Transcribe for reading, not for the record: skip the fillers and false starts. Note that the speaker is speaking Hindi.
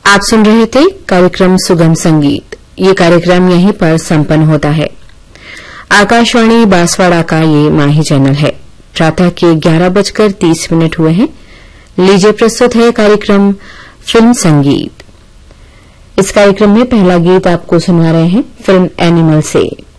आप सुन रहे थे कार्यक्रम सुगम संगीत। ये कार्यक्रम यहीं पर संपन्न होता है। आकाशवाणी बांसवाड़ा का ये माही चैनल है। प्रातः के 11:30 हुए हैं। लीजिए प्रस्तुत है कार्यक्रम फिल्म संगीत। इस कार्यक्रम में पहला गीत आपको सुना रहे हैं फिल्म एनिमल से।